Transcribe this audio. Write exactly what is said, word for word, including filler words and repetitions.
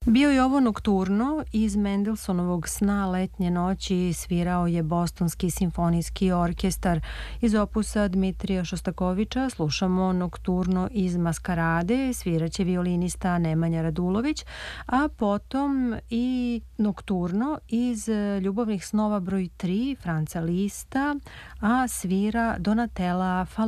Bio je ovo Nokturno iz Mendelsonovog Sna letnje noći, svirao je Bostonski simfonijski orkestar. Iz opusa Dmitrija Šostakovića slušamo Nokturno iz Maskarade, sviraće violinista Nemanja Radulović, a potom i Nokturno iz Ljubavnih snova broj tri Franca Lista, a svira Donatella Faludi.